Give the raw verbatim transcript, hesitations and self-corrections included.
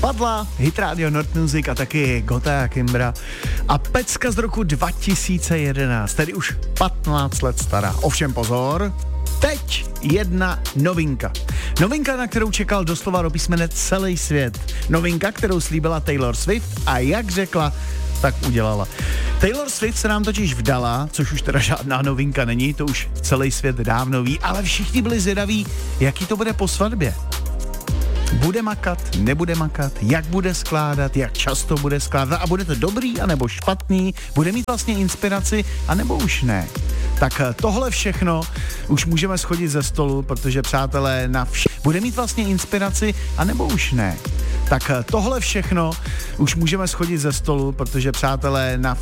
Padla Hit Radio Nord Music a taky Gota a Kimbra a pecka z roku dva tisíce jedenáct, tedy už patnáct let stará. Ovšem pozor, teď jedna novinka. Novinka, na kterou čekal doslova do písmene celý svět. Novinka, kterou slíbila Taylor Swift a jak řekla, tak udělala. Taylor Swift se nám totiž vdala, což už teda žádná novinka není, to už celý svět dávno ví, ale všichni byli zvědaví, jaký to bude po svatbě. Bude makat, nebude makat, jak bude skládat, jak často bude skládat a bude to dobrý anebo špatný, bude mít vlastně inspiraci anebo už ne. Tak tohle všechno už můžeme schodit ze stolu, protože přátelé na vše... Bude mít vlastně inspiraci anebo už ne. Tak tohle všechno už můžeme schodit ze stolu, protože přátelé na